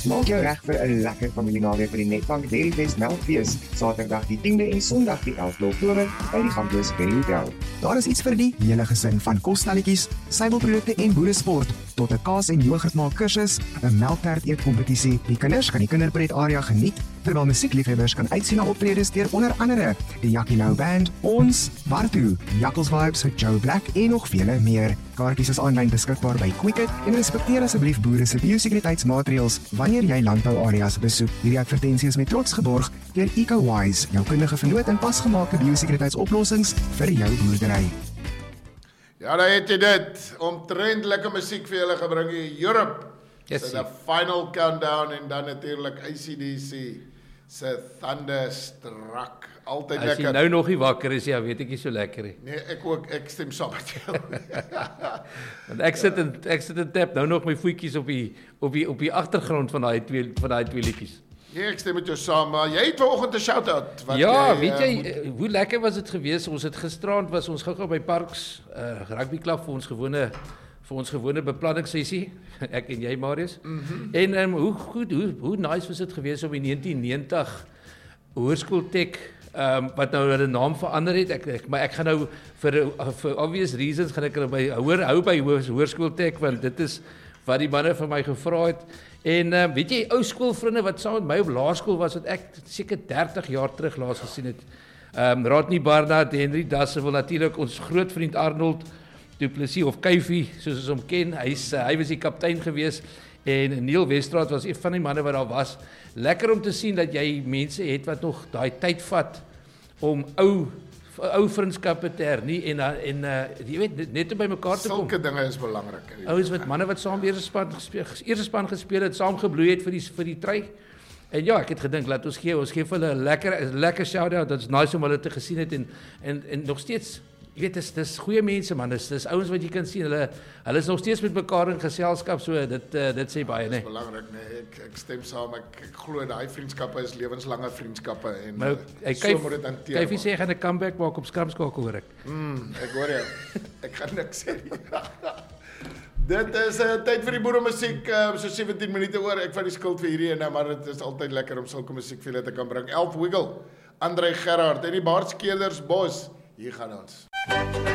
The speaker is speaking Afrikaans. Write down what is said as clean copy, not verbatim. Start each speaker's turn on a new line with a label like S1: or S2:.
S1: Maak jou reg vir 'n lekker familienaweek by die Netbank Dairyfest Melkfees, Saterdag die 10de en Sondag die 11de Oktober by die Gamblers Bay Hotel.
S2: Daar is iets vir die hele gesin, van kosstelletjies, suiwelprodukte en boeresport, tot 'n kaas- en yoghurtmaak kursus, 'n melktert eetkompetisie. Die kinders kan die kinderpret area geniet, terwyl musiekliefhebbers kan uitsien na optredes deur onder andere die Jackie Nou Band, ons, Bartu, Jackals Vibes, Joe Black en nog vele meer. Kaartjies is aanlyn beskikbaar by Quicket en respekteer asseblief boere se biosekuriteitsmaatreëls wanneer jy landbouareas besoek. Hierdie advertensie is met trots geborg deur EcoWise, jou kundige vernoot in pasgemaakte biosekuriteitsoplossings vir jou boerdery.
S3: Ja, daar het jy dit. Omtrent lekker musiek vir julle gebring in Europe.
S4: Yes,
S3: So the final countdown en dan natuurlik AC/DC se Thunderstruck. Altyd
S4: As jy
S3: lekker.
S4: nou nog nie wakker is, ja, weet ek nie so lekker nie.
S3: Nee, ek ook, ek stem saam met jou.
S4: Want ek sit en tap nou nog my voetjies op die agtergrond van daai twee liedjies.
S3: Nee, ek stem met jou saam, maar jy het vanoggend 'n shout-out. wat
S4: Ja,
S3: jy,
S4: weet jy,
S3: moet-
S4: hoe lekker was dit geweest? Ons het gisteraand was ons gou-gou by Parks rugbyklub vir ons gewone beplanningssessie, ek en jy Marius. En hoe nice was dit geweest om die 1990 Hoërskool wat nou hulle naam verander het. Maar ek gaan nou vir obvious reasons gaan ek hou by Hoërskool want dit is wat die manne vir my gevra het. En weet jy, ou skoolvriende wat saam met my op laerskool was, wat ek seker 30 jaar terug laas gesien het. Rodney Barnard, Henry Dassewil, natuurlik ons groot vriend Arnold Du Plessis of Kyfie, soos ons hom ken. Hy was die kaptein gewees en Neil Westraat was een van die manne wat daar was. Lekker om te sien dat jy mense het wat nog daai tyd vat om ou vriendskappe te hernie en jy weet net om by mekaar te kom.
S3: Sulke dinge is belangrik.
S4: Ouens wat manne wat saam eerste span gespeel het, saam gebloei het vir die try. En ja, ek het gedink laat ons gee vir hulle 'n lekker shout-out. Dit's nice om hulle te gesien het en nog steeds, jy weet, dis goeie mense man. Dis ouens wat jy kan sien. Hulle is nog steeds met mekaar in geselskap, so dit sê baie,
S3: Dit is
S4: né?
S3: belangrik, nee. Ek stem saam. Ek glo daai vriendskappe is lewenslange vriendskappe en
S4: Maar
S3: so moet dit hanteer
S4: Kyfie
S3: word.
S4: sê hy gaan 'n comeback maak op Skramskakel, hoor ek.
S3: Ek hoor jou. Ek gaan niks sê nie. Dit is tyd vir die boeremusiek, so 17 minute oor. Ek vat die skuld vir hierdie ene, maar dit is altyd lekker om sulke musiek vir julle te kan bring. Elf Wiggle, André Gerhard en die Baardskeerders Bos. Hier gaan ons.